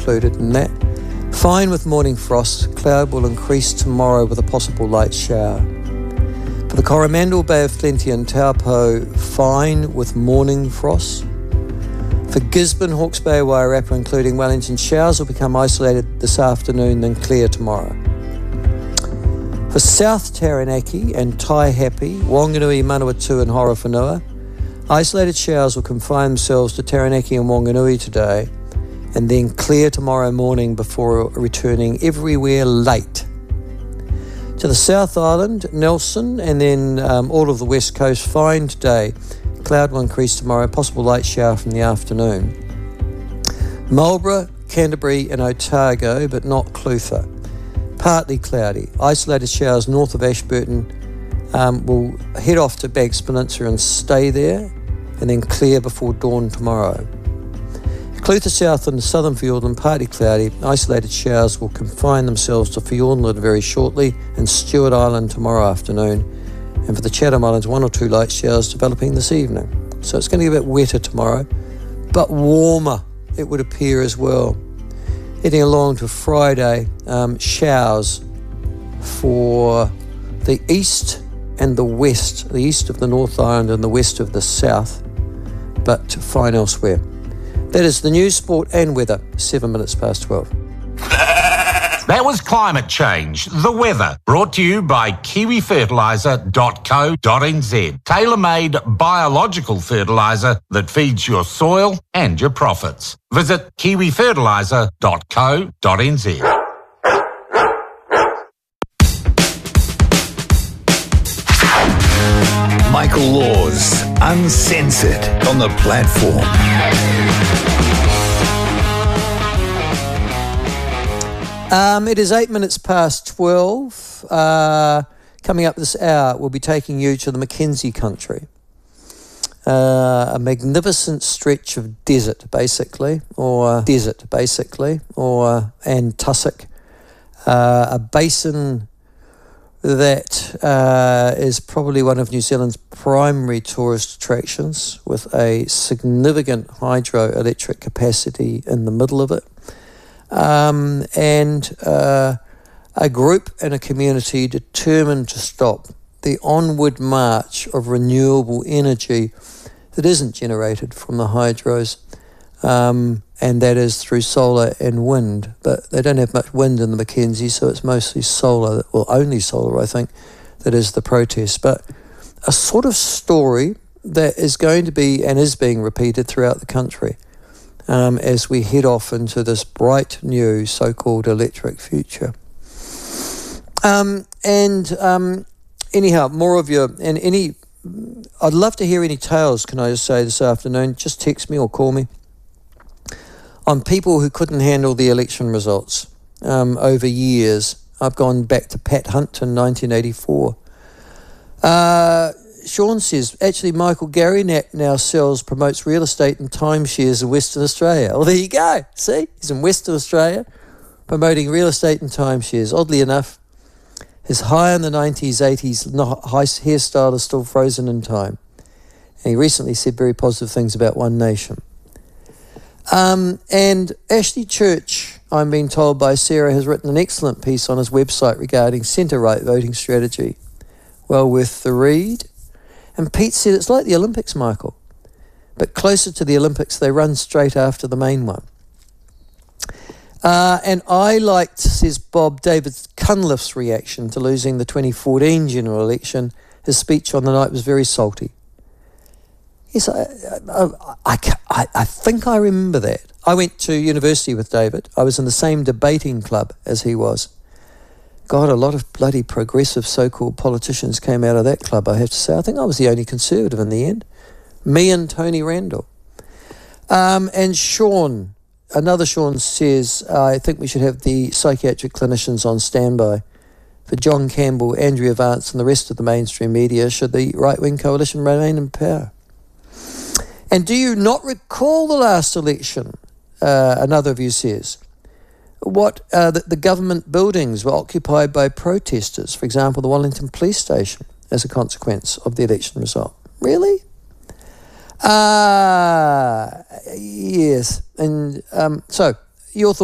included in that. Fine with morning frost. Cloud will increase tomorrow with a possible light shower. For the Coromandel, Bay of Plenty and Taupo, fine with morning frost. For Gisborne, Hawke's Bay, Wairarapa, including Wellington, showers will become isolated this afternoon, then clear tomorrow. For South Taranaki and Taihape, Wanganui, Manawatu and Horowhenua, isolated showers will confine themselves to Taranaki and Wanganui today, and then clear tomorrow morning before returning everywhere late. To the South Island, Nelson, and then all of the West Coast, fine today. Cloud will increase tomorrow, possible light shower from the afternoon. Marlborough, Canterbury and Otago, but not Clutha. Partly cloudy. Isolated showers north of Ashburton will head off to Banks Peninsula and stay there, and then clear before dawn tomorrow. Clutha South and southern Fiordland, partly cloudy. Isolated showers will confine themselves to Fiordland very shortly and Stewart Island tomorrow afternoon. And for the Chatham Islands, 1 or 2 light showers developing this evening. So it's going to get a bit wetter tomorrow, but warmer, it would appear as well. Heading along to Friday, showers for the east and the west, the east of the North Island and the west of the south, but fine elsewhere. That is the news, sport and weather, 7 minutes past 12. That was Climate Change, the weather, brought to you by kiwifertiliser.co.nz. Tailor-made biological fertiliser that feeds your soil and your profits. Visit kiwifertiliser.co.nz. Michael Laws, Uncensored, on the platform. It is 8 minutes past 12. Coming up this hour, we'll be taking you to the Mackenzie country. A magnificent stretch of desert, basically, and tussock. A basin that is probably one of New Zealand's primary tourist attractions, with a significant hydroelectric capacity in the middle of it. And a group and a community determined to stop the onward march of renewable energy that isn't generated from the hydros, and that is through solar and wind. But they don't have much wind in the Mackenzie, so it's mostly solar, well, only solar, I think, that is the protest. But a sort of story that is going to be and is being repeated throughout the country. As we head off into this bright new so-called electric future. Anyhow, more of your, and I'd love to hear any tales, can I just say, this afternoon. Just text me or call me on people who couldn't handle the election results over years. I've gone back to Pat Hunt in 1984. Sean says, actually, Michael, Gary now promotes real estate and timeshares in Western Australia. Well, there you go. See, he's in Western Australia promoting real estate and timeshares. Oddly enough, his high in the 90s, 80s hairstyle is still frozen in time. And he recently said very positive things about One Nation. And Ashley Church, I'm being told by Sarah, has written an excellent piece on his website regarding centre-right voting strategy. Well worth the read. And Pete said it's like the Olympics, Michael. But closer to the Olympics, they run straight after the main one. And I liked, says Bob, David Cunliffe's reaction to losing the 2014 general election. His speech on the night was very salty. Yes, I think I remember that. I went to university with David. I was in the same debating club as he was. God, a lot of bloody progressive so-called politicians came out of that club, I have to say. I think I was the only conservative in the end. Me and Tony Randall. And Sean, another Sean says, I think we should have the psychiatric clinicians on standby for John Campbell, Andrea Vance and the rest of the mainstream media should the right-wing coalition remain in power. And do you not recall the last election? Another of you says. The government buildings were occupied by protesters, for example, the Wellington police station, as a consequence of the election result. Really? Yes. And so, your thoughts?